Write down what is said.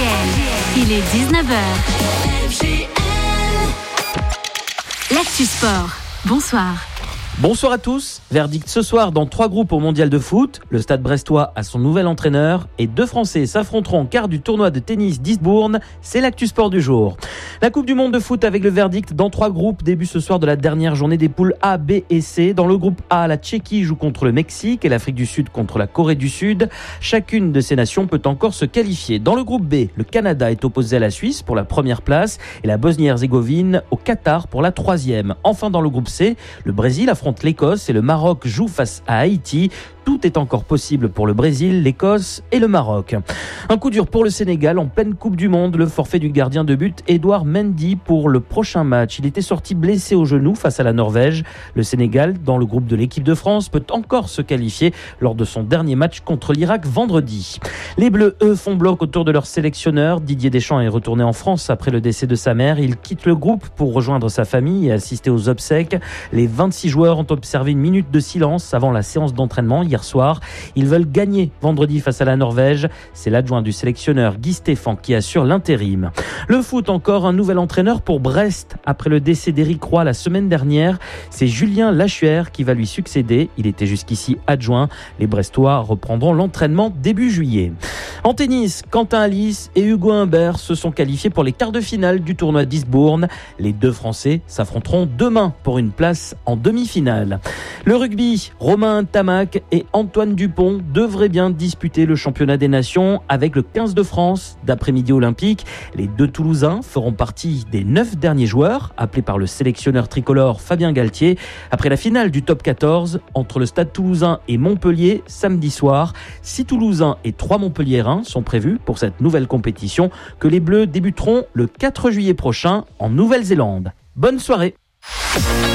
Il est 19h. L'Actu Sport. Bonsoir. Bonsoir à tous. Verdict ce soir dans 3 groupes au Mondial de foot. Le Stade brestois a son nouvel entraîneur et 2 Français s'affronteront en quart du tournoi de tennis d'Eastbourne. C'est l'Actu Sport du jour. La Coupe du Monde de foot avec le verdict dans 3 groupes. Début ce soir de la dernière journée des poules A, B et C. Dans le groupe A, la Tchéquie joue contre le Mexique et l'Afrique du Sud contre la Corée du Sud. Chacune de ces nations peut encore se qualifier. Dans le groupe B, le Canada est opposé à la Suisse pour la première place et la Bosnie-Herzégovine au Qatar pour la 3e. Enfin, dans le groupe C, le Brésil affronte l'Écosse et le Maroc joue face à Haïti. Tout est encore possible pour le Brésil, l'Écosse et le Maroc. Un coup dur pour le Sénégal en pleine Coupe du Monde. Le forfait du gardien de but Edouard Mendy pour le prochain match. Il était sorti blessé au genou face à la Norvège. Le Sénégal, dans le groupe de l'équipe de France, peut encore se qualifier lors de son dernier match contre l'Irak vendredi. Les Bleus, eux, font bloc autour de leur sélectionneur. Didier Deschamps est retourné en France après le décès de sa mère. Il quitte le groupe pour rejoindre sa famille et assister aux obsèques. Les 26 joueurs ont observé une minute de silence avant la séance d'entraînement hier soir. Ils veulent gagner vendredi face à la Norvège. C'est l'adjoint du sélectionneur Guy Stéphane qui assure l'intérim. Le foot encore, un nouvel entraîneur pour Brest. Après le décès d'Éric Roy la semaine dernière, c'est Julien Lachuer qui va lui succéder. Il était jusqu'ici adjoint. Les Brestois reprendront l'entraînement début juillet. En tennis, Quentin Halys et Hugo Humbert se sont qualifiés pour les quarts de finale du tournoi d'Eastbourne. Les 2 Français s'affronteront demain pour une place en demi-finale. Le rugby, Romain Tamac et Antoine Dupont devraient bien disputer le championnat des nations avec le 15 de France d'après-midi olympique. Les 2 Toulousains feront partie des 9 derniers joueurs appelés par le sélectionneur tricolore Fabien Galtier après la finale du top 14 entre le Stade Toulousain et Montpellier samedi soir. 6 Toulousains et 3 Montpelliérains sont prévus pour cette nouvelle compétition que les Bleus débuteront le 4 juillet prochain en Nouvelle-Zélande. Bonne soirée.